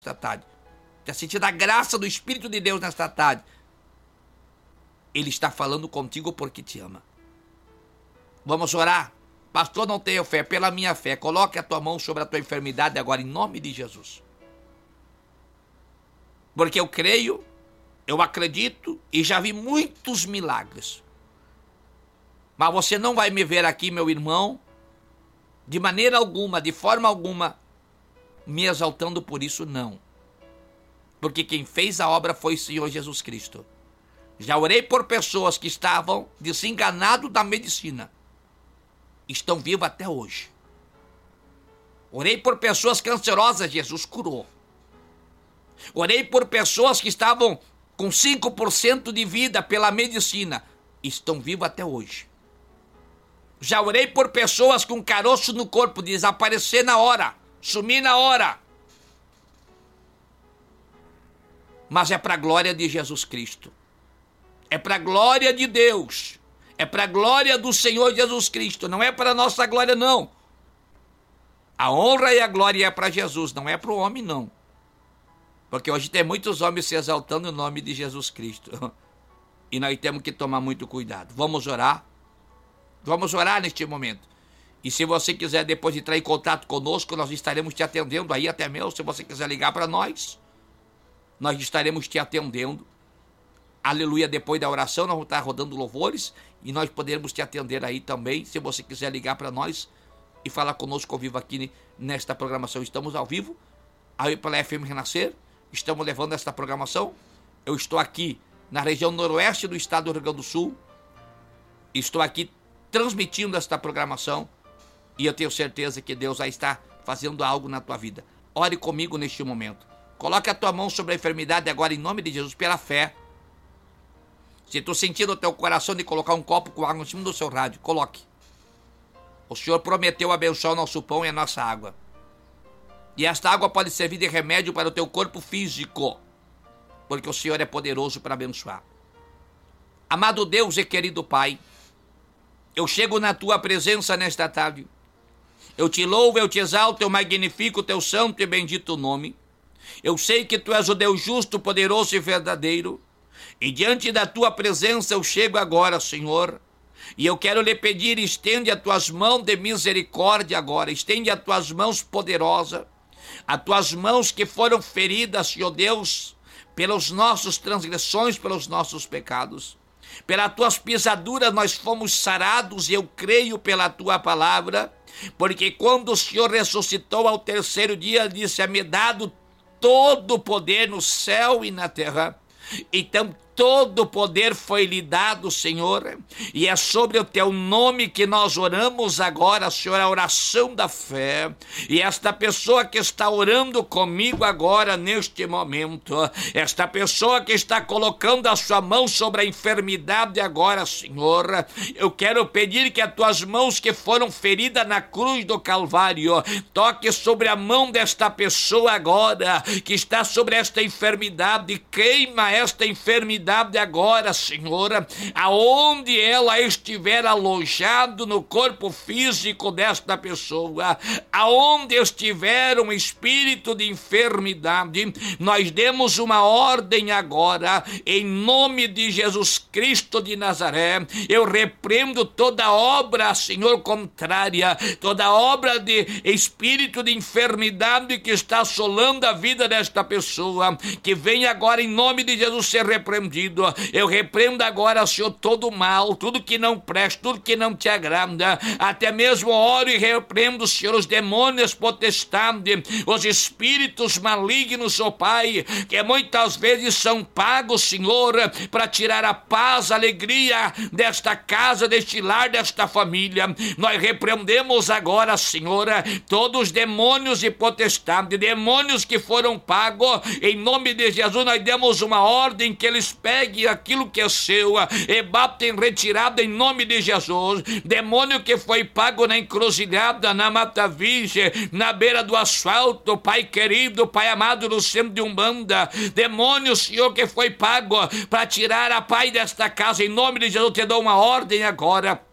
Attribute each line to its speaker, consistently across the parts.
Speaker 1: nesta tarde. Está sentindo a graça do Espírito de Deus nesta tarde. Ele está falando contigo porque te ama. Vamos orar? Pastor, não tenho fé. Pela minha fé, coloque a tua mão sobre a tua enfermidade agora, em nome de Jesus. Porque eu creio, eu acredito e já vi muitos milagres. Mas você não vai me ver aqui, meu irmão, de maneira alguma, de forma alguma, me exaltando por isso, não. Porque quem fez a obra foi o Senhor Jesus Cristo. Já orei por pessoas que estavam desenganadas da medicina. Estão vivas até hoje. Orei por pessoas cancerosas, Jesus curou. Orei por pessoas que estavam com 5% de vida pela medicina. Estão vivas até hoje. Já orei por pessoas com caroço no corpo, desaparecer na hora, sumir na hora. Mas é para a glória de Jesus Cristo. É para a glória de Deus. É para a glória do Senhor Jesus Cristo. Não é para a nossa glória, não. A honra e a glória é para Jesus, não é para o homem, não. Porque hoje tem muitos homens se exaltando no nome de Jesus Cristo. E nós temos que tomar muito cuidado. Vamos orar? Vamos orar neste momento. E se você quiser depois entrar em contato conosco, nós estaremos te atendendo aí, até mesmo se você quiser ligar para nós estaremos te atendendo. Aleluia, depois da oração nós vamos estar rodando louvores e nós poderemos te atender aí também, se você quiser ligar para nós e falar conosco ao vivo aqui nesta programação. Estamos ao vivo, aí pela FM Renascer, estamos levando esta programação. Eu estou aqui na região noroeste do estado do Rio Grande do Sul, estou aqui transmitindo esta programação e eu tenho certeza que Deus já está fazendo algo na tua vida. Ore comigo neste momento. Coloque a tua mão sobre a enfermidade agora em nome de Jesus, pela fé. Se tu sentir no teu coração de colocar um copo com água em cima do seu rádio, coloque. O Senhor prometeu abençoar o nosso pão e a nossa água. E esta água pode servir de remédio para o teu corpo físico, porque o Senhor é poderoso para abençoar. Amado Deus e querido Pai, eu chego na tua presença nesta tarde. Eu te louvo, eu te exalto, eu magnifico o teu santo e bendito nome. Eu sei que tu és o Deus justo, poderoso e verdadeiro. E diante da tua presença eu chego agora, Senhor. E eu quero lhe pedir, estende as tuas mãos de misericórdia agora. Estende as tuas mãos poderosas. As tuas mãos que foram feridas, Senhor Deus, pelas nossas transgressões, pelos nossos pecados. Pelas tuas pisaduras nós fomos sarados e eu creio pela tua palavra. Porque quando o Senhor ressuscitou ao terceiro dia, disse, é-me dado todo o poder no céu e na terra. Então todo o poder foi lhe dado, Senhor, e é sobre o teu nome que nós oramos agora, Senhor, a oração da fé. E esta pessoa que está orando comigo agora, neste momento, esta pessoa que está colocando a sua mão sobre a enfermidade agora, Senhor, eu quero pedir que as tuas mãos que foram feridas na cruz do Calvário, toque sobre a mão desta pessoa agora, que está sobre esta enfermidade, queima esta enfermidade agora, Senhor, aonde ela estiver alojado no corpo físico desta pessoa, aonde estiver um espírito de enfermidade, nós demos uma ordem agora, em nome de Jesus Cristo de Nazaré. Eu repreendo toda obra, Senhor, contrária, toda obra de espírito de enfermidade que está assolando a vida desta pessoa, que vem agora em nome de Jesus ser repreendido. Eu repreendo agora, Senhor, todo o mal, tudo que não presta, tudo que não te agrada, até mesmo oro e repreendo, Senhor, os demônios potestades, os espíritos malignos, ó Pai, que muitas vezes são pagos, Senhor, para tirar a paz, a alegria desta casa, deste lar, desta família. Nós repreendemos agora, Senhor, todos os demônios e potestades, demônios que foram pagos, em nome de Jesus nós demos uma ordem que eles pegue aquilo que é seu e bata em retirada em nome de Jesus. Demônio que foi pago na encruzilhada, na Mata Virgem, na beira do asfalto, Pai querido, Pai amado, no centro de Umbanda. Demônio, Senhor, que foi pago para tirar a paz desta casa, em nome de Jesus te dou uma ordem agora.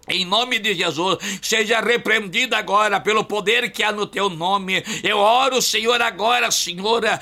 Speaker 1: Em nome de Jesus, seja repreendida agora pelo poder que há no teu nome. Eu oro, Senhor, agora, Senhor,